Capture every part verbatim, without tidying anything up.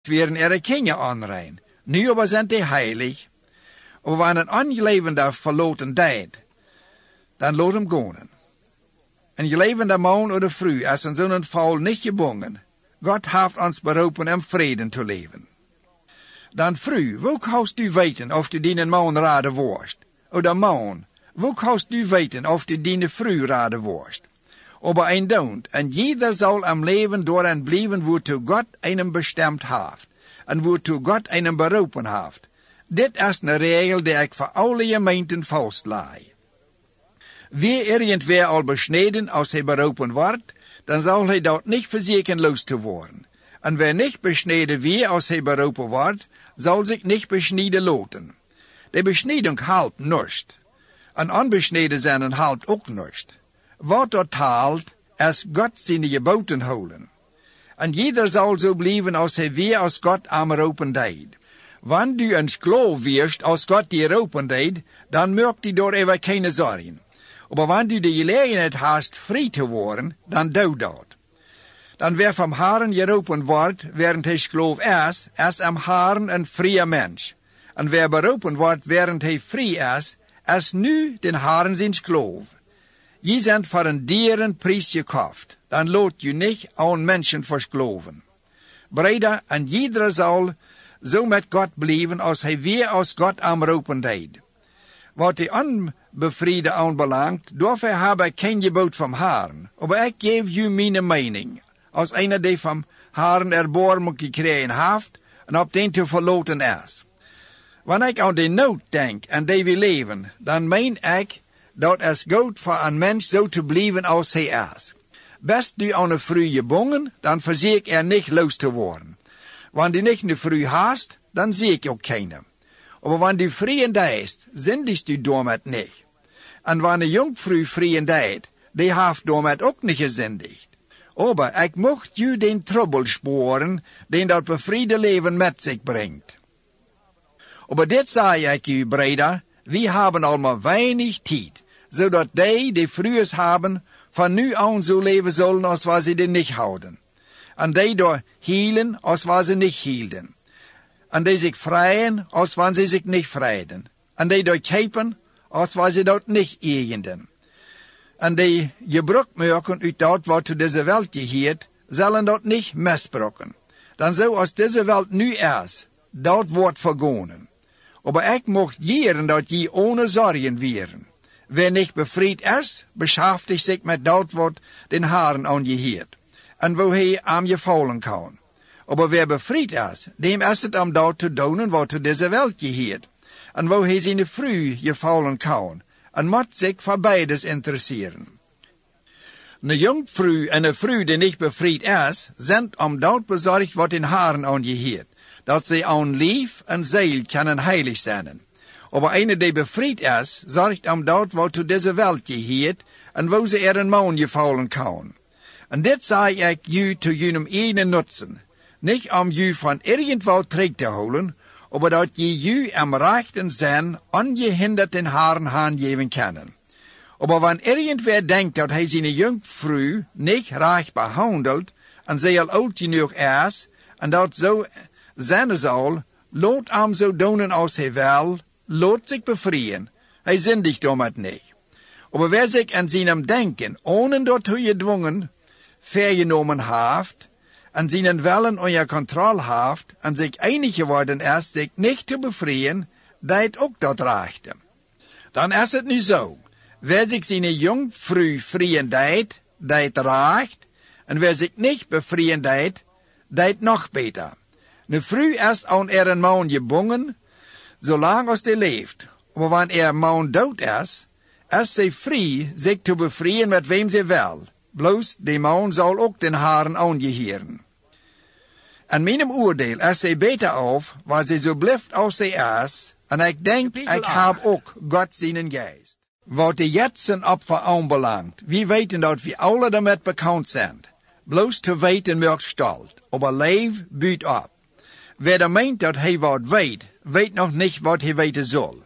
wären ihre Kinder unrein. Nu aber sind die heilig. Aber wenn een ongelevende verloten deed, dan laat hem gaan. Een gelevende man oder vrouw is in zo'n val niet gebonden. God heeft ons beroepen om vrede te leven. Dan vrouw, hoe kannst u weten of du die man raden worst? Oder man, hoe kannst u weten of du die vrouw raden worst? Aber ein don't, en jeder zal am leven dooran blijven woortoe God einem bestemd heeft, en woortoe God einem beroepen heeft. Dit is een regel die ik voor alle gemeenten vastlaai. Wie irgendwer al besneden als hij beroepen wordt, dan zal hij dat niet verzekeren los te worden. En wer niet besneden wie als hij beroepen wordt, zal zich niet besneden laten. De besneding helpt niets. En onbesneden zijn helpt ook niets. Wat dat haalt, is God zijn geboten houden. En jeder zal zo blijven als hij weer als God am roepen deed. Wanneer du een sklaaf wirst als God die roepen deed, dan merkt hij door even keine zorgen. Maar wanneer du de gelegenheid hast vrij te worden, dan doe dat. Dan wer vom Herren geroepen wordt, während hij sklaaf is, is am Herren een vrije mens. En wer beroepen wordt, während hij vrij is, is nu den Herren zijn sklaaf. Je zijn voor een dieren prijs gekocht, dan laat je niet aan mensen versklaven. Breder, en ieder zal zo met God blijven als hij weer als God aanroepen deed. Wat de onbevriede aanbelangt, daarvoor heb ik geen gebod van Herren, maar ik geef je mijn mening, als een die van Herren erbarming gekregen heeft en op den te verloten is. Wanneer ik aan de nood denk en die we leven, dan meen ik dat is goed voor een mens zo te blijven als hij is. Best du aan een vrouw gebonden, dan verzeker er niet los te worden. Wanneer du niet een vrouw hast, dan zie ik ook keine. Maar wanneer du vriend is, zindigst du daarmet niet. En wanneer een jongvrouw vriend is, die heeft daarmet ook niet gezindigd. Maar ik mocht je den trouble sporen, den dat bevriede leven met zich brengt. Maar dit zei ik u, breder, we hebben al maar weinig tijd, zodat die, die vroeger hebben, van nu aan zo leven zullen als waar ze die niet houden. En die door hielen als waar ze niet hielden. En die zich vrijen als waar ze zich niet vrijden. En die door kepen als waar ze dat niet eigenden. En die gebruik maken uit dat wat zu deze wereld geheert, zullen dat niet misbruiken. Dan zo als deze wereld nu is, dat wordt vergonen. Maar ik mocht jeren dat je ohne zorgen wieren. Wer nicht befried is, beschäftigt sich met dat wat den Herren aangeheert. En wo hij am gevallen kan. Maar wer befried is, dem is het om dat te doen wat zu deze wereld geheert. En wo hij zijn vrouw gevallen kan. En moet zich voor beides interesseren. Een jongvrouw en een vrouw die niet befried is, zijn om dat bezorgd wat den Herren aangeheert. Dat ze aan lief en ziel kunnen heilig zijn. Maar een die befried is, zorgt om dat wat zu deze wereld geheert, en wo ze er een man gevallen kan. En dit zei ik u te jullie eigen nutzen. Niet om u van irgendwo terug te houden, maar dat je u am rechten zin ongehinderd den Herren aangeven kunnen. Maar wanneer irgendwer denkt dat hij zijn jongvrouw niet recht behandelt, en zij al oud genoeg is, en dat zo zijn zal, laat hem zo doen als hij wil, laat zich bevrijen. Hij zindigt damit niet. Maar wer zich aan zijn denken, ohne dat hij gedwongen, vergenomen heeft, en zijn willen onder controle heeft, en zich einig geworden is, zich niet te bevrijen, deed ook dat rechte. Dan is het nu zo. Wer zich zijn jongvrouw vrien deed, deed recht, en wer zich niet bevrijen deed, deed nog beter. Een vrouw is aan er een man gebonden, zolang als die leeft. Maar wanneer een man dood is, is zij vrij zich te bevrijen met wem ze wil. Bloos, die man zal ook den Herren aangeheeren. En mijn oordeel is zij beter af, waar zij zo blijft als zij is, en ik denk, ik heb ook God zijn geest. Wat de jetsen opfer aanbelangt, wie weten dat we alle daarmee bekend zijn. Bloos te weten merkt stalt, maar leef buurt op. Wer da meint dat hij wat weet, weet nog niet wat hij weten zal.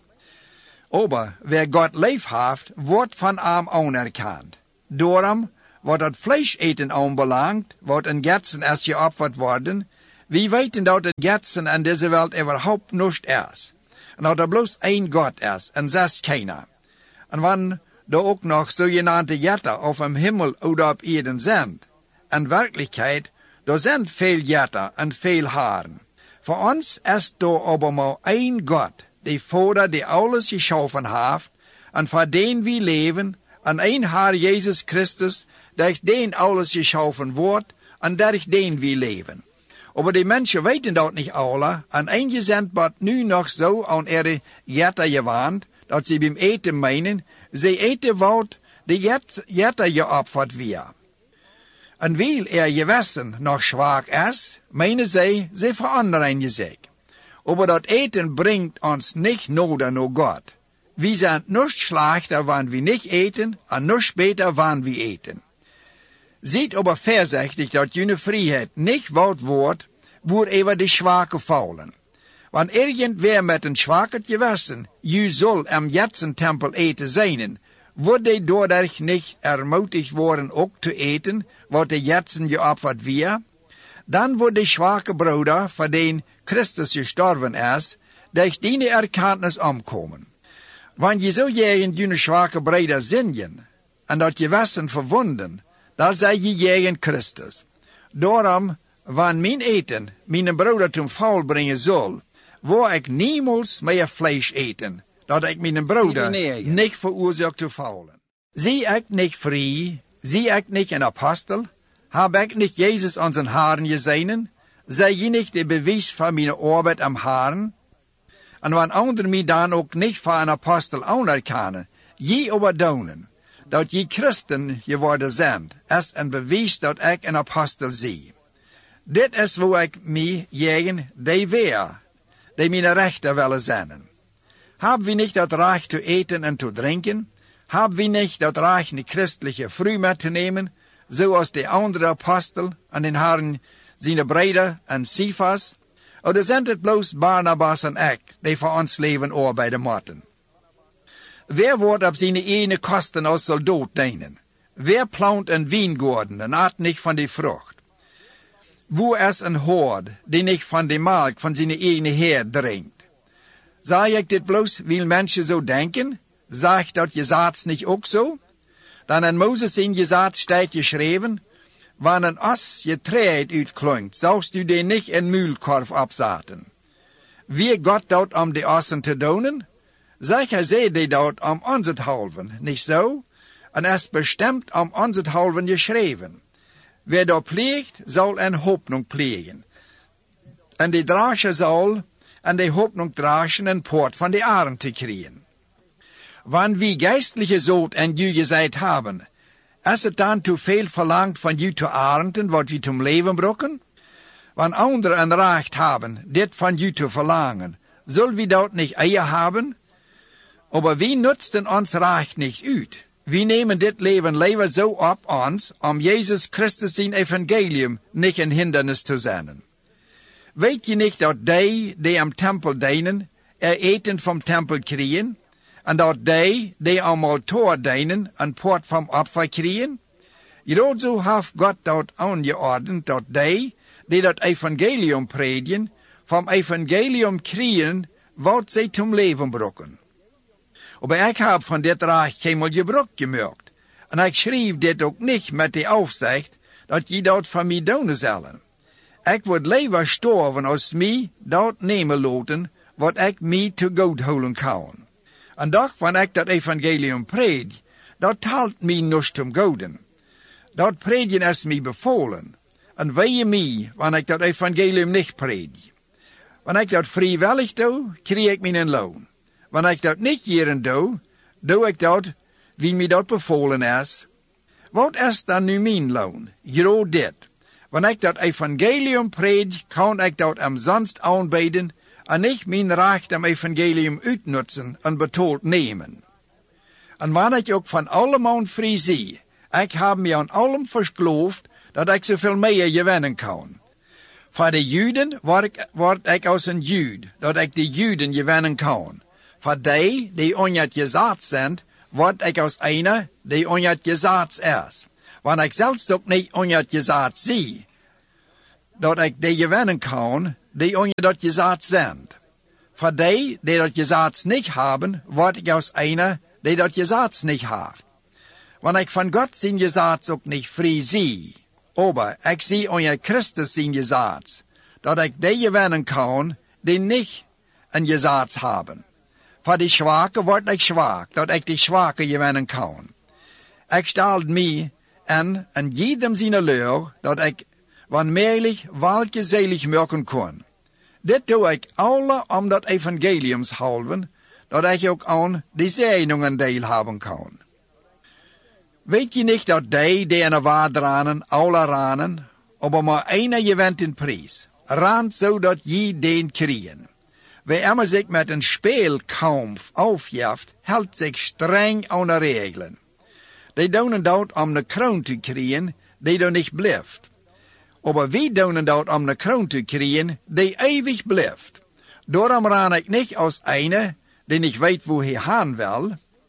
Aber wer God lief heeft, wordt van hem anerkend. Daarom, wat het vlees eten aanbelangt, wat in jetsen is geofferd worden, wie weten dat het jetsen en deze wereld überhaupt nicht is. En dat er bloos één God is, en zes keiner. En wanneer er ook nog zogenaamde jetten of im Himmel oder op Erden zijn. In werkelijkheid, er zijn veel jetten en veel haren. Voor ons is er aber maar één God, die Vader die alles geschaffen heeft, en voor den we leven, en één Haar Jezus Christus, durch den alles geschaffen wordt, en durch den we leven. Aber die mensen weten dat niet alle, en eentje zijn wat nu nog zo aan ihre jetten gewaand, dat ze beim eten meinen, ze eten wat de jetten geopferd weer. En weil er gewissen nog zwak is, meinen zij, ze veranderen zich. Aber dat eten brengt ons niet nader naar God. We zijn niet slechter wanneer we niet eten, en niet beter wanneer we eten. Ziet aber voorzichtig dat jullie vrijheid niet wat wordt, voor even de zwakke faulen. Want irgendwer met een zwakker gewissen, je zal am jetsen tempel eten zijn, wordt hij doordat niet ermutigd worden ook te eten, wat de jetsen geopferd weer, dan wordt de zwakke broeder, voor den Christus gestorven is, durch die erkenntnis omkomen. Want je zo jegen jullie zwakke broeder zingen, en dat gewissen verwonden, dan zij je jegen Christus. Daarom, wanneer mijn eten mijn broeder ten val brengen zal, wil ik niemals meer vlees eten, dat ik mijn broeder niet veroorzaakt te faulen. Zie ik niet vrij, zie ik niet een apostel, heb ik niet Jezus aan zijn haren gezien, zij je niet de bewijs van mijn arbeid am haren? En wanneer anderen mij dan ook niet voor een apostel anerkennen, je overdonen, dat je christen geworden zijn, is een bewijs dat ik een apostel zie. Dit is hoe ik mij jegen die weer, die mijn rechter willen zijn. Hebben we niet dat recht te eten en te drinken? Hebben we niet dat recht de christelijke vrouw mee te nemen, zoals de andere apostel en de Herren zijn broeder en Cephas? Of zijn het bloos Barnabas en ik, die voor ons leven arbeiden moeten? Wer wordt op zijn ene kosten als soldaat dienen? Wer plant een wijngaarden en eet niet van die vrucht? Wo is een hoord die niet van de melk van zijn eigen heer drinkt? Zeg ik dit bloos, wil mensen zo denken? Zeg dat je zaad niet ook zo? Dan in Mozes in je zaad staat geschreven, wanneer een as je treed uitklonkt, zoust u die niet in muilkorf opzaten. Wie God dat om de assen te donen? Zeg hij zei die dat om ons het halven, niet zo? En is bestemd om ons het halven geschreven. Wer dat pleegt, zal een hoopnung plegen. En die drager zal, en die hoopnung dragen een poort van de arend te krijgen. Wanneer wie geistliche zoot en ju gezegd hebben, is het dan te veel verlangt van ju te arenden wat we zum leven brokken? Wanneer anderen een recht hebben, dit van ju te verlangen, zullen we dat niet eier hebben? Aber wie nutzen ons recht niet uit? We nemen dit leven liever zo op ons, om Jezus Christus zijn evangelium niet een hindernis te zijn. Weet je niet dat die, die am tempel dienen, er eten vom tempel krijgen, en dat die, die am altaar dienen, een poort vom opfer krijgen? Ja, zo heeft God dat aangeordend, dat die, die dat evangelium predigen, vom evangelium krijgen, wat zij zum leven brokken. Maar ik heb van dit recht geen gebruik gemaakt. En ik schreef dit ook niet met de afzicht dat je dat van mij doen zullen. Ik word liever sterven als mij dat nemen laten wat ik mij te goed houden kan. En doch wanneer ik dat evangelium predik, dat telt mij niet om goden. Dat predigen is mij bevolen. En wee mij wanneer ik dat evangelium niet predik. Wanneer ik dat vrijwillig doe, krijg ik mijn loon. Wanneer ik dat niet hierin doe, doe ik dat wie mij dat bevolen is. Wat is dan nu mijn loon? Groot dit. Wanneer ik dat evangelium predik, kan ik dat umsonst aanbieden en niet mijn recht am evangelium uitnutzen en betaald nemen. En wanneer ik ook van allemaal vrij zie, ik heb me aan allem vergeloofd dat ik zoveel meer gewinnen kan. Voor de Juden word ik, word ik als een Jude, dat ik de Juden gewinnen kan. Voor die, die onjet gezaad zijn, word ik als einer, die onjet gezaad is. Want ik zelfs ook niet onjet gezaad zie. dat ik die gewinnen kan, die onder dat gezet zijn. Voor die, die dat gezet niet hebben, word ik als einer, die dat gezet niet heeft. Want ik van God zijn gezet ook niet vrij zie. Aber ik zie onder Christus zijn gezet, dat ik die gewinnen kan, die niet een gezet hebben. Voor die zwakke word ik zwak, dat ik die zwakke gewinnen kan. Ik stel mij en en jedem zijn leur, dat ik wanneerlijk welke zelig merken kon. Dit doe ik alle om dat evangeliums halven, dat ik ook aan die zegeningen deel hebben kan. Weet je niet dat die, die in de waard ranen, alle ranen, aber maar einer gewint in prijs, rant zodat je den kriegen. Wie immer zich met een speelkampf aufjeft, houdt zich streng aan de regelen. Die doen dat om de kroon te krijgen, die er niet blijft. Aber wie doen dat om de kroon te krijgen, die eeuwig blijft. Daarom ran ik niet als eine, die niet weet wo hij gaan wil.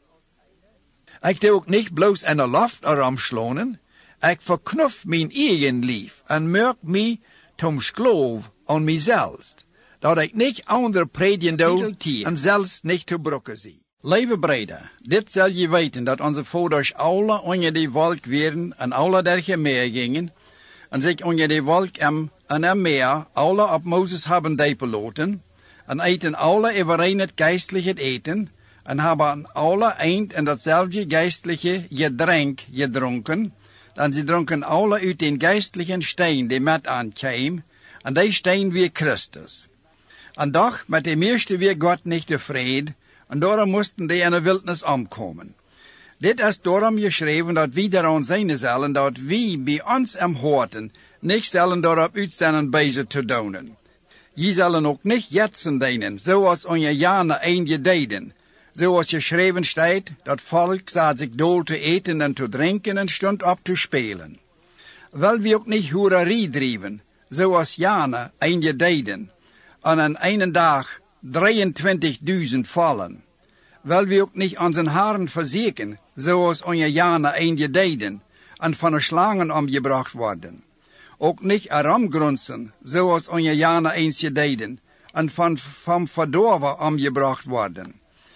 Ik doe ook niet bloos in de lucht eramslonen. Ik verknuff mijn eigen lief en merk mij tom skloof aan mijzelf, dat ik niet andere predigen doe en zelfs niet te brokken zie. Lieve breder, dit zal je weten, dat onze vouders alle onder die wolk werden en alle derge meer gingen, en zich onder die wolk em en er meer alle op Mozes hebben depeloten, en eten alle iedereen het geistliche eten, en hebben alle eind en datzelfde geistliche gedrink gedronken, en ze dronken alle uit den geistlichen steen die met aankwam, en die steen weer Christus. En doch met de meeste weer God niet tevreden, en daarom moesten die in de wildnis omkomen. Dit is daarom geschreven dat wij daaraan zijn zullen, dat wij bij ons am hoorten niet zullen daarop uitzenden bezig te doen. Je zullen ook niet jetsen dienen, zoals onze jaren eindje deden. Zoals geschreven staat, dat volk zat zich dool te eten en te drinken en stond op te spelen. Wel we ook niet hoererie drijven, zoals jaren eindje deden, en aan een dag drieëntwintigduizend vallen. Wel we ook niet aan zijn haren verzeken, zoals onze jaren eindje deden, en van de slangen omgebracht worden. Ook niet eramgrunzen, zoals onze jaren eindje deden, en van, van verdorven omgebracht worden.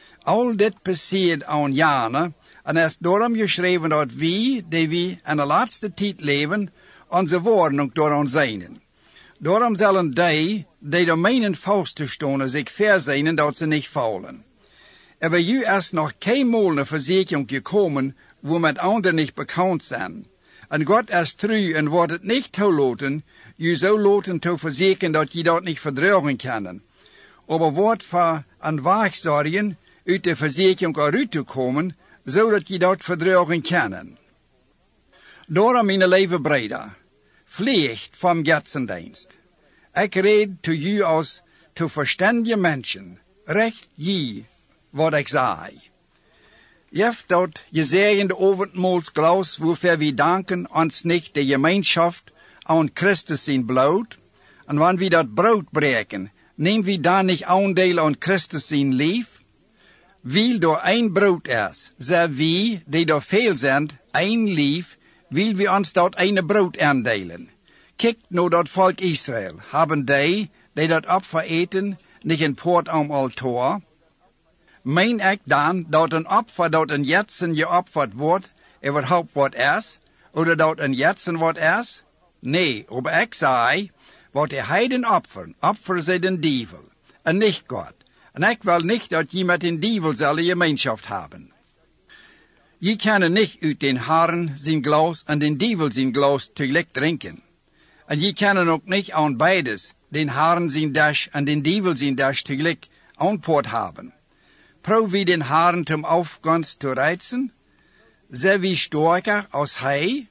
Al dit passeert aan jaren, en er is daarom geschreven dat wij, die wij in de laatste tijd leven, onze woorden ook door ons zijn. Daarom zullen die, die door meenen vast te stonen, zich verzijnen dat ze niet faulen. Er bij u is nog geen mogelijke verzekering gekomen, wo met anderen niet bekend zijn. En God is trouw en wordt het niet toelaten, je zo laten te verzekeren dat je dat niet verdragen kan. Aber wordt voor een waagzorgen uit de verzekering eruit te komen, zodat je dat verdragen kan. Daarom, mijn lieve breder, vliegt van Godsdienst. Ik red te u als te verstandige mensen, recht je wat ik zei. Je hebt dat gezegende avondmaalsglas, waarvoor we danken ons niet de gemeenschap aan Christus zijn bloed, en wanneer we dat brood breken, nemen we dan niet aandeel aan Christus zijn lief? Wil door één brood is, zijn we, die door veel zijn, één lief, wil we ons dat ene brood aandelen. Kijk nou dat volk Israël, hebben die, die dat opfer eten, niet een poort om altaar? Meen ik dan dat een opfer dat een jetsen geofferd wordt, überhaupt wat is, oder dat een jetsen wat is? Nee, aber ik zei, wat de heiden opferen, opferen zij den dievel, en niet God. En ik wil niet dat je met den dievel zal gemeenschap hebben. Je kan niet uit den haren zijn glas en den dievel zijn glas tegelijk drinken. En je kan ook niet aan beides, den haren zijn dash en den dievel zijn dash tegelijk aanpoort hebben. Probeer wie den haren zum Aufgangs te reizen? Zijn wie sterker als hij?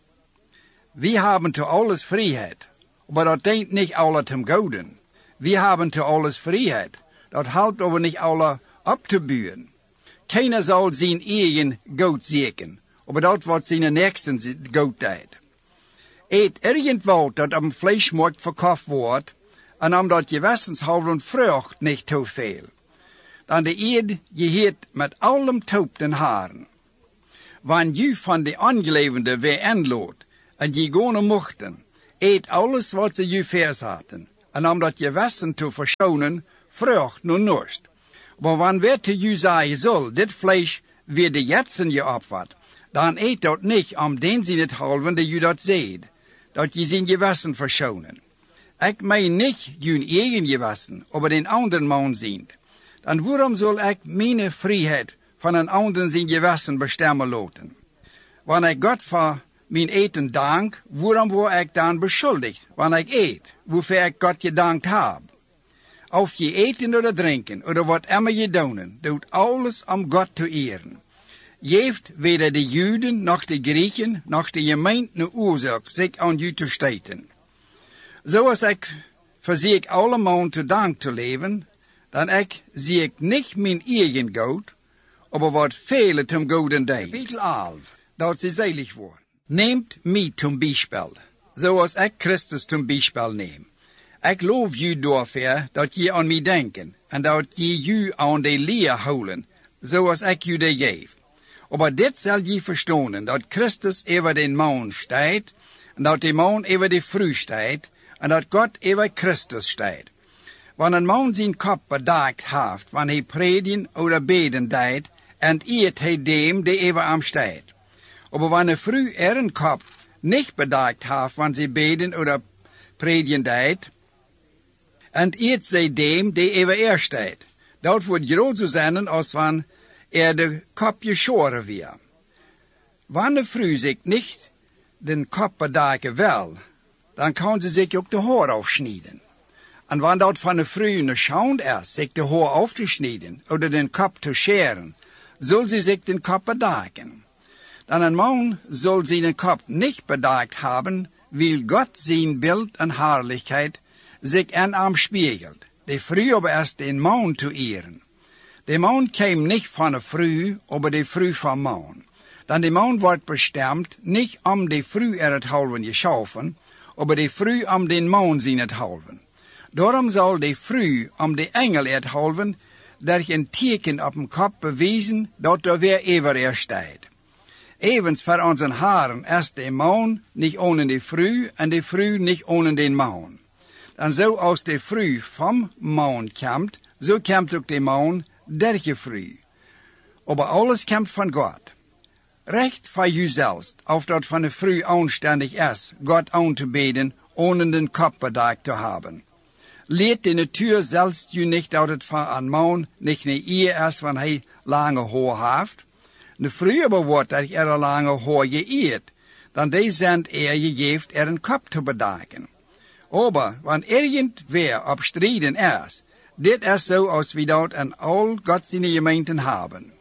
Wir haben zu alles Freiheit, aber das denkt nicht alle zum Gouden. Wir haben zu alles Freiheit, das helpt aber nicht alle abzubühen. Keiner soll zijn eigen Goat zeeken, aber dat wat zijn nächsten Goat deed. Eet irgendwo dat am Fleischmarkt verkauft wordt, en omdat je wessenshalve und Frucht nicht te veel. Dan de eed geheert met allem taub den haren. Wanneer je van de angelevende weer inloot, en je gaan mochten, eet alles wat ze je vers hadden, en om dat gewassen te verschonen, vrucht nu norst. Maar wanneer te je zeggen zal, dit vlees weer de jetsen je opvat, dan eet dat niet om den zin het halven dat je dat zeed, dat je zijn gewassen verschonen. Ik meen niet je eigen gewassen, maar den anderen man ziend. Dan waarom zal ik mijn vrijheid van een ander zijn gewassen bestemmen laten? Wanneer ik God voor mijn eten dank, waarom word ik dan beschuldigd, wanneer ik eet, waarvoor ik God gedankt heb? Of je eten of drinken, of wat immer je doen, doet alles om God te eren. Je heeft weder de Juden, nog de Grieken, nog de gemeente een oorzaak zich aan je te stijten. Zoals ik verzie ik allemaal te dank te leven, dan ik zie ik niet mijn eigen goud, maar wat vele zum gouden deed. Kapitel elf, dat ze zelig worden. Neemt mij zum Beispiel, zoals ik Christus zum Beispiel neem. Ik loof je daarvoor dat je aan mij denken, en dat je je aan de leer houden, zoals ik je de geef. Maar dit zal je verstaan, dat Christus over den man staat, en dat de man over de vrouw staat, en dat God over Christus staat. Wanneer een man zijn kop bedaakt heeft, wanneer hij predigen of beden deed, en eet hij dem die over hem staat. Maar wanneer een vrouw er een kop niet bedaakt heeft, wanneer ze beden of predigen deed, en eet zij dem die over er staat. Dat wordt groot zo zijn als wanneer er de kop geschoren weer. Wanneer de vrouw zich niet den kop bedaken wil, dan kan ze zich ook de haar afsnijden. En wanneer dat van de vrouw een schande is, zich de haar af te snijden, of den kop te scheren, zal ze zich den kop bedaken. Dan een man zal zijn kop niet bedakt hebben, wil God zijn beeld en herrlichheid zich in hem spiegelt. De vrouw aber is den man te eren. De man kwam niet van de vrouw, maar de vrouw van man. Dan de man wordt bestemd niet om de vrouw er het halven geschaffen, maar de vrouw om den man zijn het halven. Daarom zal de vrouw om de engel het halven, door een teken op een kop bewijzen dat er weer over er staat. Evens voor onze haren is de man niet ohne de vrouw en de vrouw niet ohne den man. Dan zo als de vrouw van man komt, zo komt ook de man der je vrouw. Maar alles komt van God. Recht voor jezelf, of dat van de vrouw aanständig is, God aan te beden, ohne den kop bedekt te hebben. Leert de natuur zelfs je niet dat het van een man niet een eer is, wanneer hij lange haar heeft. De vrouw aber wordt dat er lange haar geëerd, dan deze zend er je geeft er een kop te bedekken. Aber, wanneer irgendwer op strijden is, dit is zo als we dat en al God zijn gemeenten hebben.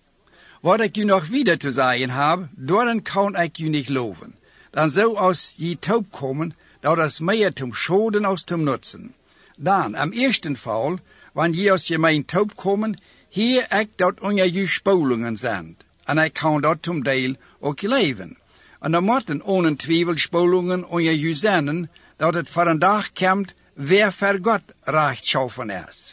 Wat ik u nog wieder te zeggen heb, daarin kan ik u niet loven. Dan zo als je taub komen, dat is meer zum Schoden als zum Nutzen. Dan, am eersten Fall, wanneer je als gemeente taub komen, hier ik dat onder je spolingen zijn. En ik kan dat zum deel ook leven. En dan moeten ohne twijfel spolingen onder je zijn, dat het voor een dag komt, wer voor God rechtschaffen is.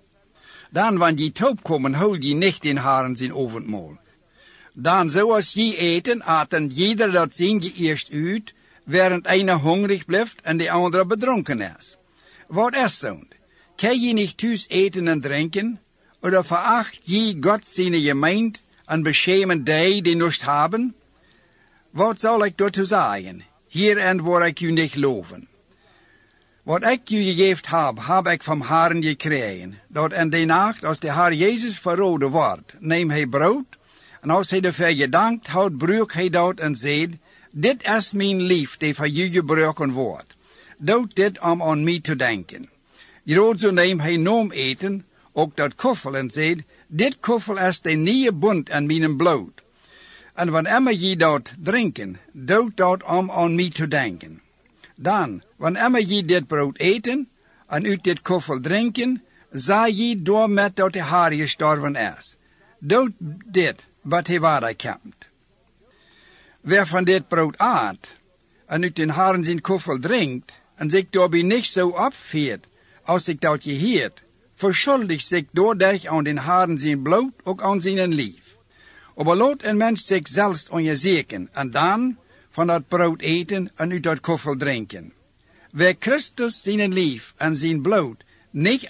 Dan, wanneer je taub komen, hol je niet in haren zijn avondmaal. Dan, zoals je eten, aten jeder dat zijn je eerst uit, während einer hungrig blijft en de andere bedronken is. Wat is zo'n? Kan je niet thuis eten en drinken? Oder veracht je God zijn gemeente en beschemen die die nust hebben? Wat zal ik daartoe zeggen? Hierin word ik u niet loven. Wat ik u gegeven heb, heb ik van Herren gekregen, dat in de nacht, als de Heer Jezus verroden wordt, neem hij brood, en als hij ervoor gedankt houdt, breekt hij dat en zegt, dit is mijn lief, die voor u gebroken wordt. Doe dit om aan mij te denken. Groot zo neem hij noem eten, ook dat koffel en zegt, dit koffel is de nieuwe bund aan mijn bloed. En wanneer je dat drinken, doe dat om aan mij te denken. Dan, wanneer je dit brood eten en uit dit koffel drinken, zei je door met dat de Heer gestorven is. Doe dit, wat hij waardig komt. Wer van dit brood eet en uit den Heeren zijn koffel drinkt en zich daarbij niet zo opveert als ik dat je heert, verschuldigt zich doordat aan den Heeren zijn bloed ook aan zijn lief. Maar laat een mens zich zelfs onderzoeken en dan van dat brood eten en uit dat koffel drinken. Waar Christus zijn lief en zijn bloed niet